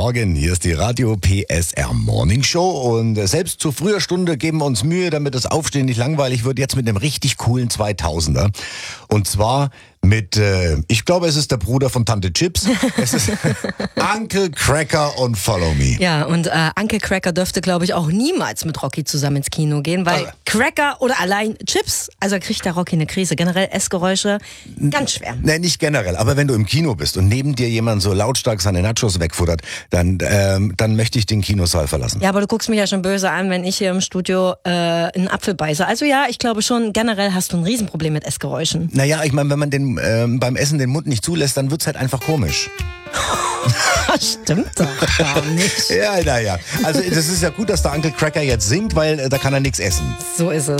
Morgen, hier ist die Radio PSR Morning Show und selbst zu früher Stunde geben wir uns Mühe, damit das Aufstehen nicht langweilig wird, jetzt mit einem richtig coolen 2000er. Und zwar mit, ich glaube, es ist der Bruder von Tante Chips. Es ist Uncle Cracker und Follow Me. Ja, und Uncle Cracker dürfte, glaube ich, auch niemals mit Rocky zusammen ins Kino gehen, weil Cracker oder allein Chips, also kriegt der Rocky eine Krise. Generell Essgeräusche, ganz schwer. Nee, nicht generell, aber wenn du im Kino bist und neben dir jemand so lautstark seine Nachos wegfuttert, dann möchte ich den Kinosaal verlassen. Ja, aber du guckst mich ja schon böse an, wenn ich hier im Studio einen Apfel beiße. Also ja, ich glaube schon, generell hast du ein Riesenproblem mit Essgeräuschen. Naja, ich meine, wenn man beim Essen den Mund nicht zulässt, dann wird's halt einfach komisch. Stimmt doch gar nicht. Ja, naja. Also das ist ja gut, dass der Uncle Cracker jetzt singt, weil da kann er nichts essen. So ist es.